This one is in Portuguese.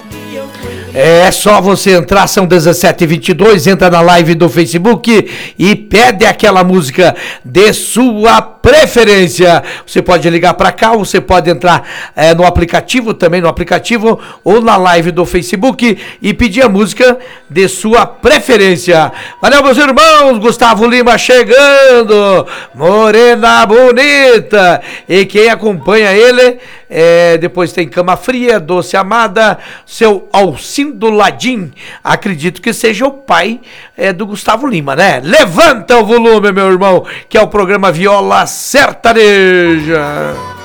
É só você entrar, são 17h22, entra na live do Facebook e pede aquela música de sua preferência. Você pode ligar para cá, você pode entrar no aplicativo, também no aplicativo, ou na live do Facebook e pedir a música de sua preferência. Valeu, meus irmãos, Gustavo Lima chegando, Morena Bonita, e quem acompanha ele, depois tem Cama Fria, Doce Amada, seu Alcindo Ladim, acredito que seja o pai do Gustavo Lima, né? Levanta o volume, meu irmão, que é o programa Viola Sertaneja.